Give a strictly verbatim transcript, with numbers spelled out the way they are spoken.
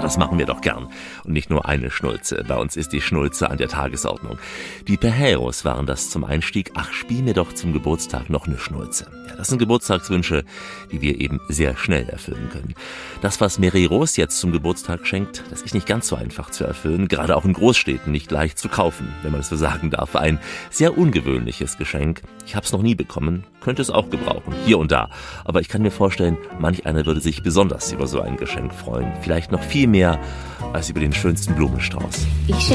Ja, das machen wir doch gern. Und nicht nur eine Schnulze. Bei uns ist die Schnulze an der Tagesordnung. Die Pereiros waren das zum Einstieg. Ach, spiel mir doch zum Geburtstag noch eine Schnulze. Ja, das sind Geburtstagswünsche, die wir eben sehr schnell erfüllen können. Das, was Mary Rose jetzt zum Geburtstag schenkt, das ist nicht ganz so einfach zu erfüllen. Gerade auch in Großstädten nicht leicht zu kaufen, wenn man es so sagen darf. Ein sehr ungewöhnliches Geschenk. Ich habe es noch nie bekommen, könnte es auch gebrauchen, hier und da. Aber ich kann mir vorstellen, manch einer würde sich besonders über so ein Geschenk freuen. Vielleicht noch viel mehr als über den schönsten Blumenstrauß. Ich